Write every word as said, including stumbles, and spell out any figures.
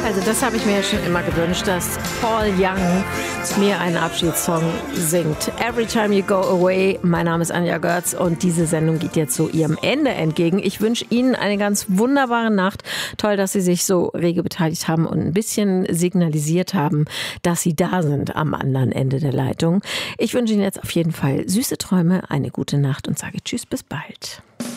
Also das habe ich mir ja schon immer gewünscht, dass Paul Young mir einen Abschiedssong singt. Every Time You Go Away. Mein Name ist Anja Görz und diese Sendung geht jetzt so ihrem Ende entgegen. Ich wünsche Ihnen eine ganz wunderbare Nacht. Toll, dass Sie sich so rege beteiligt haben und ein bisschen signalisiert haben, dass Sie da sind am anderen Ende der Leitung. Ich wünsche Ihnen jetzt auf jeden Fall süße Träume, eine gute Nacht und sage Tschüss, bis bald.